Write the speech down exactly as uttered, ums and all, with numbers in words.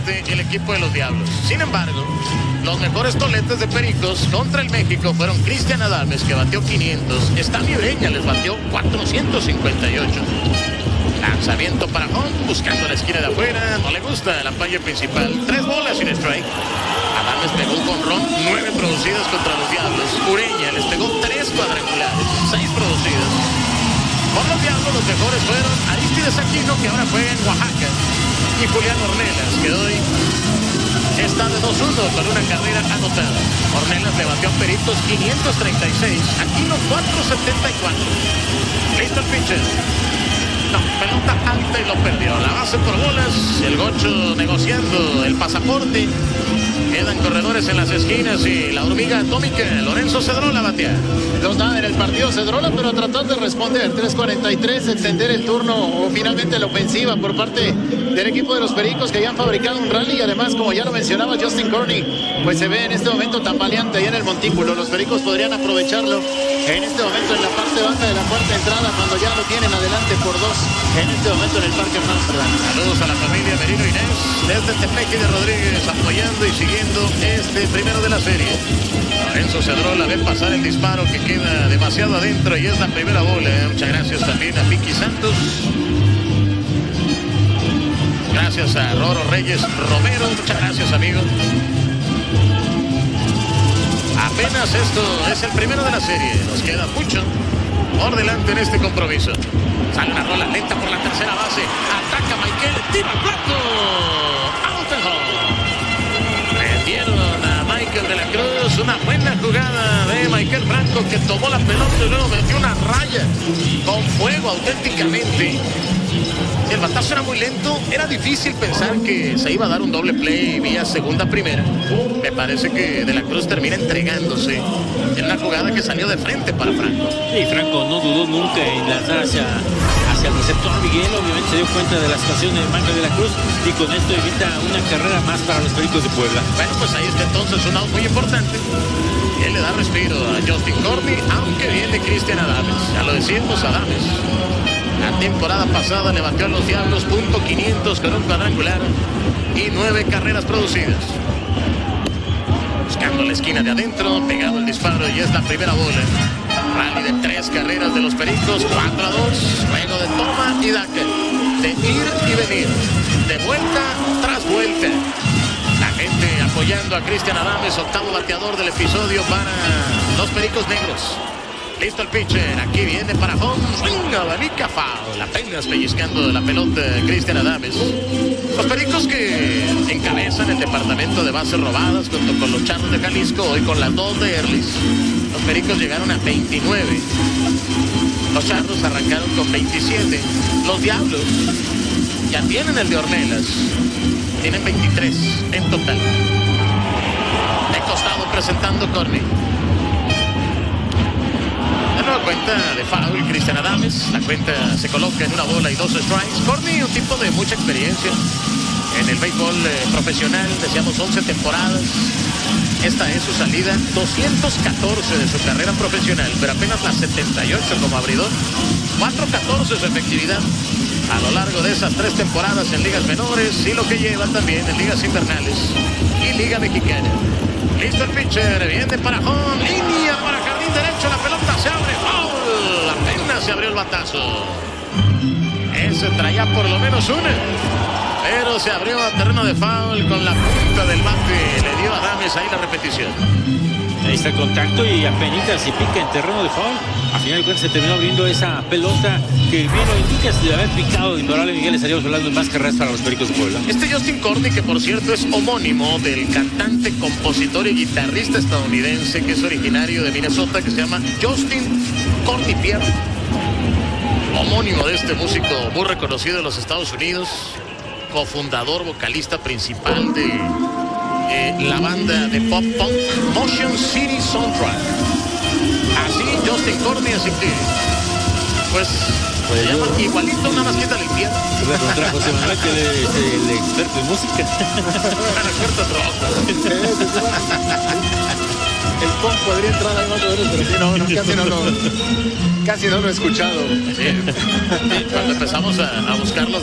fuerte el equipo de los Diablos. Sin embargo, los mejores toletes de Pericos contra el México fueron Cristian Adames, que batió quinientos. Stanley Ureña les batió cuatrocientos cincuenta y ocho. Lanzamiento para home, buscando la esquina de afuera. No le gusta la palla principal. Tres bolas sin strike. Adames pegó un jonrón, nueve producidas contra los Diablos. Ureña les pegó tres cuadrangulares, seis producidas. Por los Diablos, los mejores fueron Aristides Aquino, que ahora juega en Oaxaca, y Julián Ornelas, que hoy está de dos uno con una carrera anotada. Ornelas le batió a Peritos quinientos treinta y seis, Aquino cuatrocientos setenta y cuatro. Listo el pitcher. No, pelota alta y lo perdió. La base por bolas, el Gocho negociando el pasaporte. Quedan corredores en las esquinas y la hormiga atómica, Lorenzo Cedrola batea. Dos nada en el partido Cedrola, pero tratar de responder. tres cuarenta y tres, extender el turno o finalmente la ofensiva por parte del equipo de los Pericos, que ya han fabricado un rally. Y además, como ya lo mencionaba Justin Corney, pues se ve en este momento tambaleante ahí en el montículo. Los Pericos podrían aprovecharlo en este momento en la parte baja de la cuarta entrada, cuando ya lo tienen adelante por dos en este momento en el Parque Amsterdam. Saludos a la familia Merino Inés desde Tepeji de Rodríguez, apoyando y siguiendo este primero de la serie. Lorenzo Cedrola ve pasar el disparo que queda demasiado adentro y es la primera bola. Muchas gracias también a Vicky Santos. Gracias a Roro Reyes Romero. Muchas gracias, amigo. Apenas esto es el primero de la serie. Nos queda mucho por delante en este compromiso. Sale una rola lenta por la tercera base. Ataca Michael. Tira Franco. Out and home. Metieron a Michael de la Cruz. Una buena jugada de Michael Franco, que tomó la pelota y luego metió una raya con fuego auténticamente. El batazo era muy lento, era difícil pensar que se iba a dar un doble play vía segunda primera. Me parece que De la Cruz termina entregándose en una jugada que salió de frente para Franco. Y Franco no dudó nunca en lanzar hacia, hacia el receptor Miguel. Obviamente se dio cuenta de la situación de Michael De la Cruz y con esto evita una carrera más para los Pericos de Puebla. Bueno, pues ahí está entonces un out muy importante. Él le da respiro a Justin Corney, aunque viene Cristian Adames. Ya lo decimos, Adames. La temporada pasada le batió a los Diablos punto quinientos con un cuadrangular y nueve carreras producidas. Buscando la esquina de adentro, pegado el disparo y es la primera bola. Rally de tres carreras de los Pericos, cuatro a dos, juego de toma y daca, de ir y venir, de vuelta tras vuelta. La gente apoyando a Cristian Adames, octavo bateador del episodio para los Pericos Negros. Listo el pitcher, aquí viene para home, swing, abanica, foul, apenas pellizcando la pelota Cristian Adames. Los Pericos que encabezan el departamento de bases robadas junto con los Charros de Jalisco, hoy con las dos de Erlis. Los Pericos llegaron a veintinueve, los Charros arrancaron con veintisiete, los Diablos ya tienen el de Ornelas, tienen veintitrés en total. De costado presentando Corney. Nueva cuenta de foul, Cristian Adames. La cuenta se coloca en una bola y dos strikes. Corney, un tipo de mucha experiencia en el béisbol eh, profesional. Decíamos once temporadas. Esta es su salida doscientos catorce de su carrera profesional, pero apenas la setenta y ocho como abridor. cuatro catorce su efectividad a lo largo de esas tres temporadas en ligas menores y lo que lleva también en ligas invernales y liga mexicana. Listo el pitcher, viene para home, línea para jardín derecho, la pelota se abre, foul, apenas se abrió el batazo. Ese traía por lo menos una, pero se abrió a terreno de foul con la punta del bate, le dio a Adames ahí la repetición. Ahí está el contacto y apenas si pica en terreno de foul. A final de cuentas se terminó abriendo esa pelota que bien lo indica. Si de haber picado Indorable Miguel, estaríamos hablando de más carreras para los Pericos de Puebla. Este Justin Corney, que por cierto es homónimo del cantante, compositor y guitarrista estadounidense que es originario de Minnesota, que se llama Justin Corney Pierre. Homónimo de este músico muy reconocido en los Estados Unidos, cofundador, vocalista principal de eh, la banda de pop punk Motion City Soundtrack. Así Justin Corney, así que pues, pues se llama igualito, nada más quita el pie. Contra José Manuel, que es el experto en música. El experto en rock. El punk podría entrar ahí más o menos, pero sí, no, no, casi no lo, casi no lo he escuchado. Sí. Sí, cuando empezamos a, a buscar los